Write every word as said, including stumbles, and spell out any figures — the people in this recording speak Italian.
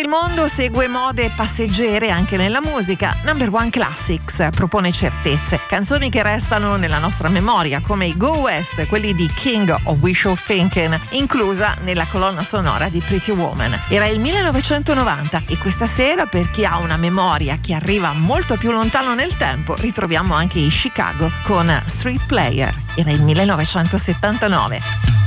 Il mondo segue mode passeggere anche nella musica. Number One Classics propone certezze, canzoni che restano nella nostra memoria, come i Go West, quelli di King of Wishful Thinking, inclusa nella colonna sonora di Pretty Woman. Era il millenovecentonovanta e questa sera, per chi ha una memoria che arriva molto più lontano nel tempo, ritroviamo anche i Chicago con Street Player. Era il millenovecentosettantanove.